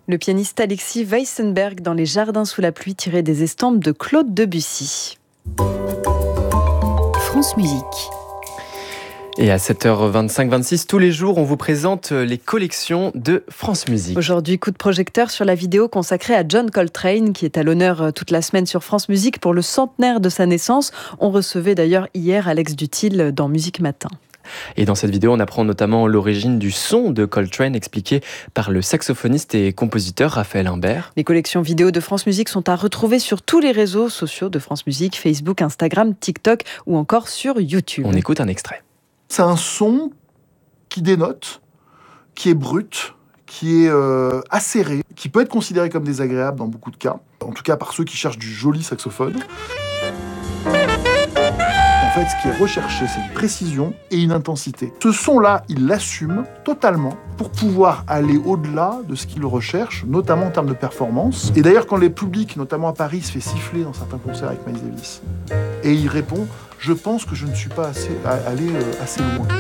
Le pianiste Alexis Weissenberg dans Les Jardins sous la pluie, tiré des estampes de Claude Debussy. France Musique. Et à 7h25-26, tous les jours, on vous présente les collections de France Musique. Aujourd'hui, coup de projecteur sur la vidéo consacrée à John Coltrane, qui est à l'honneur toute la semaine sur France Musique pour le centenaire de sa naissance. On recevait d'ailleurs hier Alex Dutil dans Musique Matin. Et dans cette vidéo, on apprend notamment l'origine du son de Coltrane, expliqué par le saxophoniste et compositeur Raphaël Imbert. Les collections vidéo de France Musique sont à retrouver sur tous les réseaux sociaux de France Musique, Facebook, Instagram, TikTok ou encore sur YouTube. On écoute un extrait. C'est un son qui dénote, qui est brut, qui est acéré, qui peut être considéré comme désagréable dans beaucoup de cas, en tout cas par ceux qui cherchent du joli saxophone. En fait, ce qui est recherché, c'est une précision et une intensité. Ce son-là, il l'assume totalement pour pouvoir aller au-delà de ce qu'il recherche, notamment en termes de performance. Et d'ailleurs, quand le public, notamment à Paris, se fait siffler dans certains concerts avec Miles Davis, et il répond « Je pense que je ne suis pas allé assez loin ».